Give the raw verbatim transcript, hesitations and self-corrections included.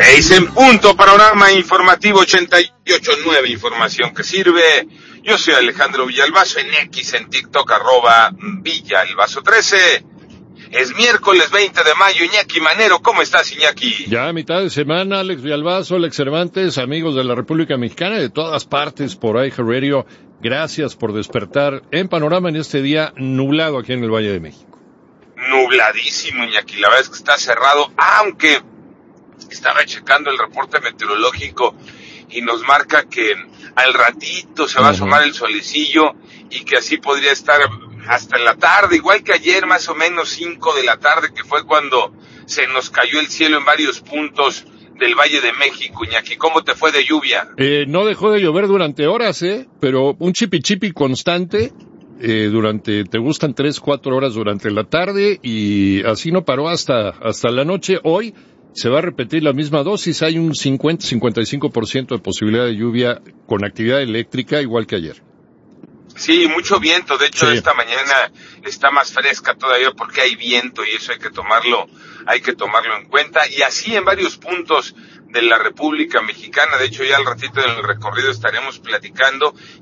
Seis en punto, panorama informativo ochenta y ocho punto nueve, información que sirve. Yo soy Alejandro Villalbazo, en X, en TikTok, arroba Villalbazo trece. Es miércoles veinte de mayo, Iñaki Manero, ¿cómo estás, Iñaki? Ya a mitad de semana, Alex Villalbazo, Alex Cervantes, amigos de la República Mexicana y de todas partes por iHeartRadio, gracias por despertar en panorama en este día nublado aquí en el Valle de México. Nubladísimo, Iñaki, la verdad es que está cerrado, aunque estaba checando el reporte meteorológico y nos marca que al ratito se va uh-huh. a asomar el solecillo y que así podría estar hasta en la tarde, igual que ayer, más o menos cinco de la tarde, que fue cuando se nos cayó el cielo en varios puntos del Valle de México. Iñaki, ¿cómo te fue de lluvia? Eh, no dejó de llover durante horas, ¿eh? Pero un chipi chipi constante, eh, durante, te gustan tres, cuatro horas durante la tarde, y así no paró hasta, hasta la noche. Hoy se va a repetir la misma dosis, hay un cincuenta a cincuenta y cinco por ciento de posibilidad de lluvia con actividad eléctrica, igual que ayer. Sí, mucho viento, de hecho sí. Esta mañana está más fresca todavía porque hay viento y eso hay que tomarlo, hay que tomarlo en cuenta, y así en varios puntos de la República Mexicana. De hecho ya al ratito del recorrido estaremos platicando